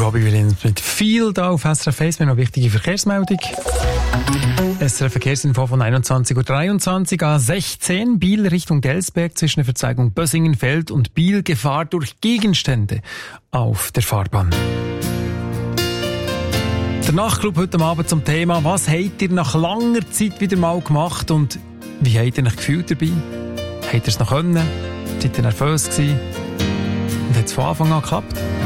Robbie Williams mit «Feel» da auf SRF 1. Wir haben noch wichtige Verkehrsmeldung. SRF Verkehrsinfo von 21.23 Uhr A16 Biel Richtung Delsberg zwischen der Verzweigung Bössingenfeld und Biel Gefahr durch Gegenstände auf der Fahrbahn. Der Nachtclub heute Abend zum Thema: Was habt ihr nach langer Zeit wieder mal gemacht und wie habt ihr euch gefühlt dabei? Habt ihr es noch können? Seid ihr nervös gewesen? Und hat es von Anfang an geklappt?